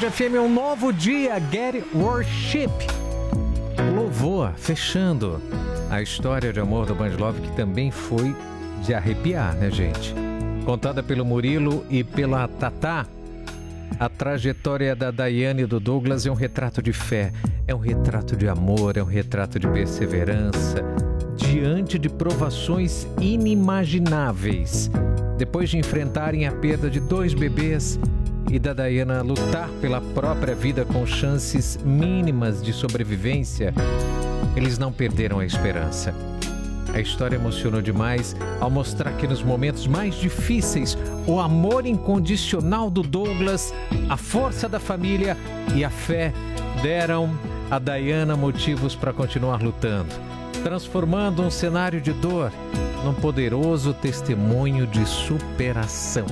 FM, um novo dia, Get Worship. Louvor, fechando a história de amor do Band Love, que também foi de arrepiar, né, gente? Contada pelo Murilo e pela Tatá, a trajetória da Daiane e do Douglas é um retrato de fé, é um retrato de amor, é um retrato de perseverança, diante de provações inimagináveis. Depois de enfrentarem a perda de 2 bebês e da Daiana lutar pela própria vida com chances mínimas de sobrevivência, eles não perderam a esperança. A história emocionou demais ao mostrar que nos momentos mais difíceis, o amor incondicional do Douglas, a força da família e a fé deram a Daiana motivos para continuar lutando, transformando um cenário de dor num poderoso testemunho de superação.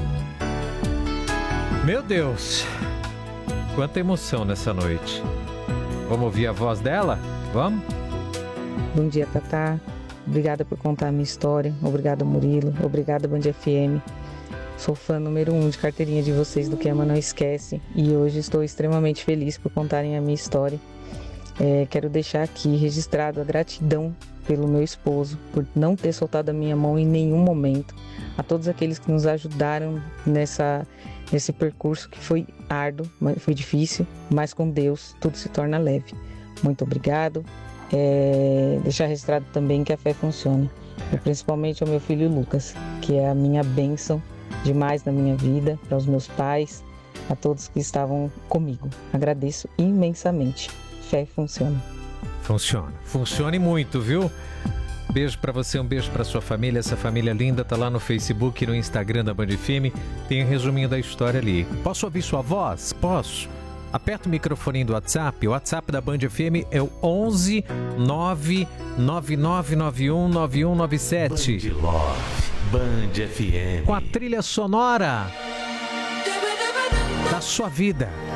Meu Deus, quanta emoção nessa noite. Vamos ouvir a voz dela? Vamos? Bom dia, Tatá. Obrigada por contar a minha história. Obrigada, Murilo. Obrigada, Band FM. Sou fã número 1 de carteirinha de vocês do Que Ama Não Esquece. E hoje estou extremamente feliz por contarem a minha história. Quero deixar aqui registrado a gratidão pelo meu esposo, por não ter soltado a minha mão em nenhum momento. A todos aqueles que nos ajudaram nesse percurso que foi árduo, foi difícil, mas com Deus tudo se torna leve. Muito obrigado. Deixar registrado também que a fé funciona. E principalmente ao meu filho Lucas, que é a minha bênção demais na minha vida, para os meus pais, a todos que estavam comigo. Agradeço imensamente. Fé funciona. Funcione muito, viu? Beijo pra você, um beijo pra sua família. Essa família linda tá lá no Facebook e no Instagram da Band FM. Tem um resuminho da história ali. Posso ouvir sua voz? Posso. Aperta o microfone do WhatsApp. O WhatsApp da Band FM é o 11 99991 9197. Band Love, Band FM. Com a trilha sonora da sua vida.